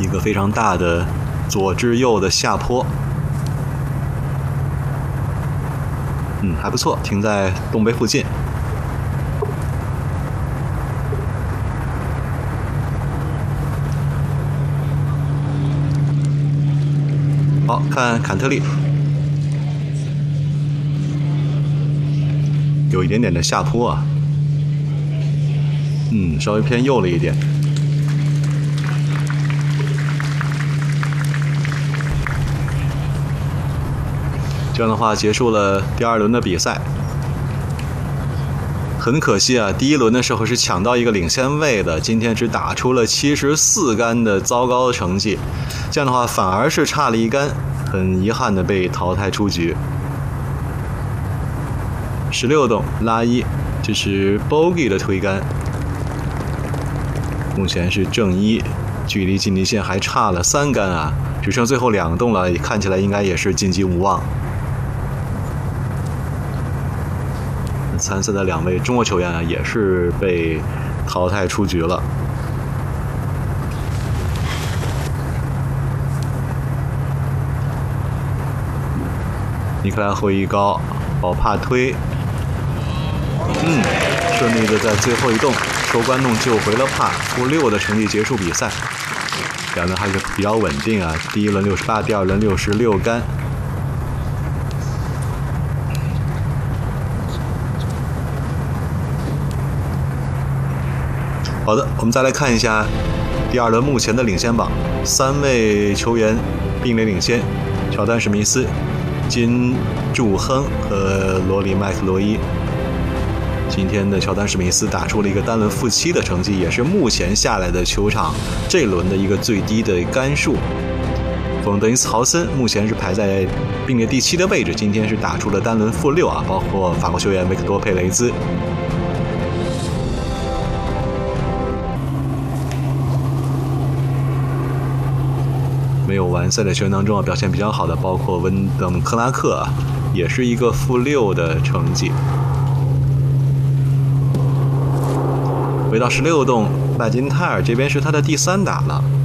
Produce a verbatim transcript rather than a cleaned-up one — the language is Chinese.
一个非常大的左至右的下坡。嗯，还不错，停在洞杯附近。好，看坎特利，有一点点的下坡啊，嗯，稍微偏右了一点。这样的话，结束了第二轮的比赛。很可惜啊，第一轮的时候是抢到一个领先位的，今天只打出了七十四杆的糟糕的成绩，这样的话反而是差了一杆，很遗憾的被淘汰出局。十六洞拉一，这是 bogey 的推杆，目前是正一，距离晋级线还差了三杆啊，只剩最后两洞了，看起来应该也是晋级无望。参赛的两位中国球员啊，也是被淘汰出局了。尼克莱后一高，保帕推，嗯，顺利的在最后一洞收官洞救回了帕，负六的成绩结束比赛。两人还是比较稳定啊，第一轮六十八，第二轮六十六杆。好的，我们再来看一下第二轮目前的领先榜，三位球员并列领先：乔丹·史密斯、金·祝亨和罗里·麦克罗伊。今天的乔丹·史密斯打出了一个单轮负七的成绩，也是目前下来的球场这轮的一个最低的杆数。冯德因斯豪森目前是排在并列第七的位置，今天是打出了单轮负六啊，包括法国球员维克多·佩雷兹。没有完赛的球员当中啊，表现比较好的包括温登克拉克啊，也是一个负六的成绩。回到十六洞，麦金泰尔这边是他的第三打了。